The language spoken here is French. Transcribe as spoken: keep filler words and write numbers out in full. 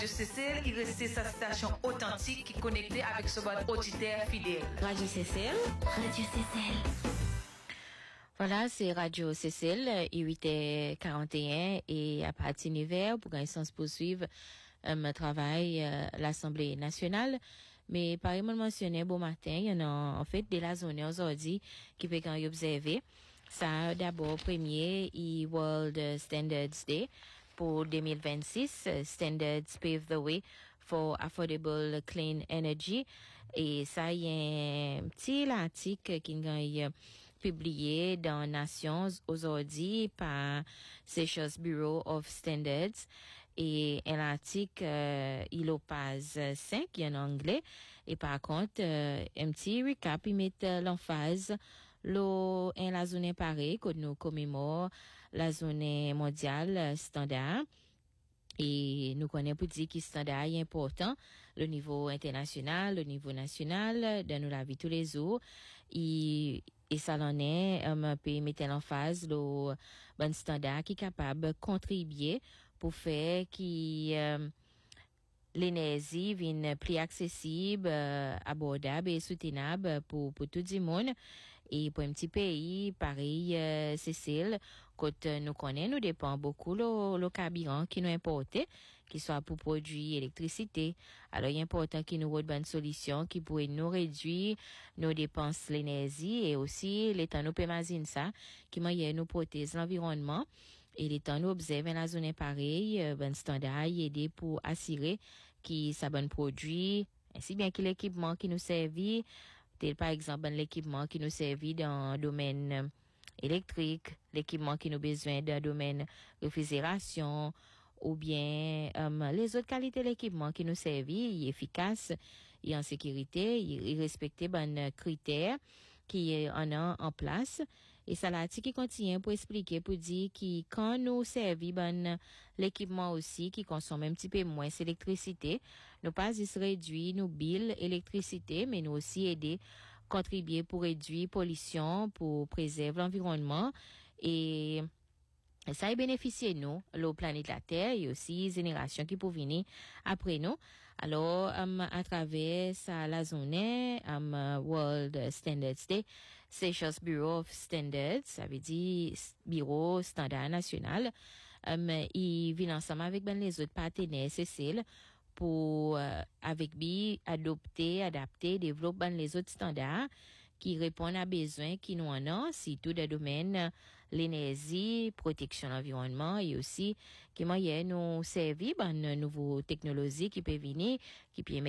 Radio Cécile, il reste sa station authentique qui est connectée avec ce bord auditeur fidèle. Radio Cécile. Radio Cécile. Voilà, c'est Radio Cécile, huit heures quarante et un et à partir d'hiver, pour qu'on se poursuivre un travail euh, l'Assemblée nationale. Mais par exemple, mentionné bon matin, il y en a en fait de la zone aujourd'hui qui peut qu'on observer. Ça, d'abord, premier, i World Standards Day pour deux mille vingt-six. Standards pave the way for affordable clean energy. Et ça, il y a un petit article qui est publié dans Nations aujourd'hui par Seychelles Bureau of Standards. Et un article, euh, il au page cinq, en anglais. Et par contre, euh, un petit recap, il met euh, l'emphase L'eau en la zone pareille, que nous commémorons la zone mondiale standard. Et nous connaissons pour dire que standard est important, le niveau international, le niveau national, dans nous la vie tous les jours. Et, et ça l'en est, un peu mettre l'emphase, le bon standard qui est capable de contribuer pour faire qui, euh, l'énergie vienne plus accessible, euh, abordable et soutenable pour, pour tout le monde. Et pour un petit pays, pareil, euh, Cécile, quand nous connaissons, nous dépend beaucoup le, le carburant qui nous importe, qui soit pour produire électricité. Alors, il est important qu'il nous ait une bonne solution qui pourrait nous réduire nos dépenses l'énergie et aussi, les temps nous permettent ça, qui moyen nous protège l'environnement. Et les temps nous observons la zone pareille, euh, ben standard, aider pour assurer qui ça bon produit, ainsi bien que l'équipement qui nous servit, tel par exemple l'équipement qui nous servit dans le domaine euh, électrique, l'équipement qui nous besoin dans le domaine réfrigération, ou bien euh, les autres qualités de l'équipement qui nous servit, il est efficace, il est en sécurité, il, il respecte ben critères qui est en en place. Et ça l'article qui continue pour expliquer, pour dire que quand nous servons ben, l'équipement aussi qui consomme un petit peu moins d'électricité, nous pas juste réduire nos billes électricité, mais nous aussi aider, contribuer pour réduire pollution, pour préserver l'environnement et ça a bénéficié nous, la planète la Terre et aussi les générations qui peuvent venir après nous. Alors, um, à travers ça, la zone, um, World Standards Day, Seychelles Bureau of Standards, ça veut dire Bureau Standard National, um, il vient ensemble avec ben, les autres partenaires, Cécile, pour, euh, avec lui, adopter, adapter, développer ben, les autres standards qui répondent à besoins qui nous en ont, si tout le domaine, l'énergie, protection de l'environnement et aussi qui moyen nous servir, ben, une nouvelle technologie qui peut venir, qui peut